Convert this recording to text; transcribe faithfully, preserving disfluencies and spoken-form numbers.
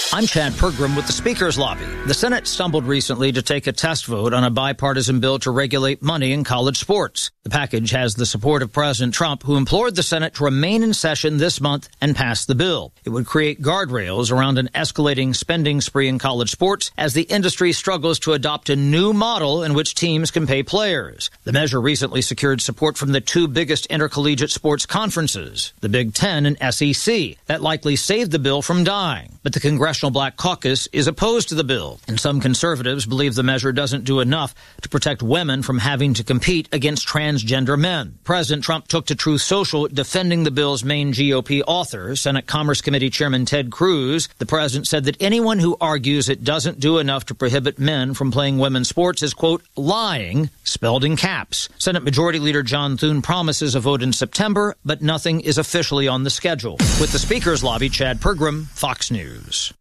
I'm Chad Pergram with the Speaker's Lobby. The Senate stumbled recently to take a test vote on a bipartisan bill to regulate money in college sports. The package has the support of President Trump, who implored the Senate to remain in session this month and pass the bill. It would create guardrails around an escalating spending spree in college sports as the industry struggles to adopt a new model in which teams can pay players. The measure recently secured support from the two biggest intercollegiate sports conferences, the Big Ten and S E C. That likely saved the bill from dying. But the Congressional Black Caucus is opposed to the bill, and some conservatives believe the measure doesn't do enough to protect women from having to compete against transgender men. President Trump took to Truth Social defending the bill's main G O P author, Senate Commerce Committee Chairman Ted Cruz. The president said that anyone who argues it doesn't do enough to prohibit men from playing women's sports is, quote, lying, spelled in caps. Senate Majority Leader John Thune promises a vote in September, but nothing is officially on the schedule. With the Speaker's Lobby, Chad Pergram, Fox News.